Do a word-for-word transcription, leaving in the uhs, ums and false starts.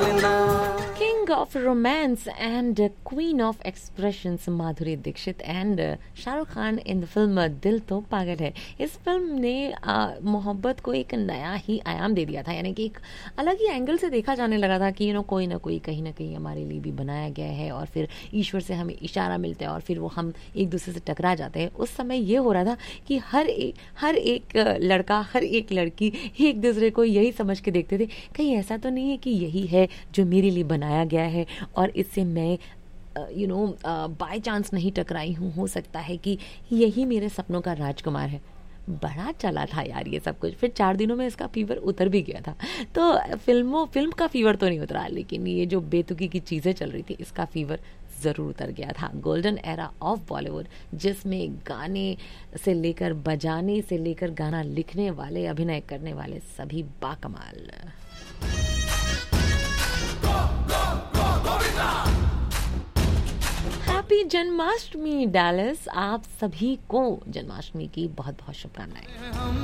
डालना। King of romance and uh, queen of expressions Madhuri Dixit and uh, Shahrukh Khan in the film uh, दिल तो पागल है। इस फिल्म ने uh, मोहब्बत को एक नया ही आयाम दे दिया था, यानी कि एक अलग ही एंगल से देखा जाने लगा था कि यू नो कोई ना कोई कहीं ना कहीं हमारे लिए भी बनाया गया है और फिर ईश्वर से हमें इशारा मिलता है और फिर वो हम एक दूसरे से टकरा जाते हैं। उस समय ये हो रहा था कि हर एक हर एक uh, लड़का हर एक लड़की एक दूसरे को यही समझ के देखते थे, कहीं ऐसा तो नहीं है कि यही है जो मेरे लिए बनाया गया है और इससे मैं यू नो बाय चांस नहीं टकराई हूँ, हो सकता है कि यही मेरे सपनों का राजकुमार है। बड़ा चला था यार ये सब कुछ। फिर चार दिनों में इसका फीवर उतर भी गया था। तो फिल्मों फिल्म का फीवर तो नहीं उतरा, लेकिन ये जो बेतुकी की चीज़ें चल रही थी इसका फीवर ज़रूर उतर गया था। गोल्डन एरा ऑफ बॉलीवुड, जिसमें गाने से लेकर बजाने से लेकर गाना लिखने वाले, अभिनय करने वाले सभी बाकमाल। हैप्पी जन्माष्टमी डैलस, आप सभी को जन्माष्टमी की बहुत बहुत शुभकामनाएं।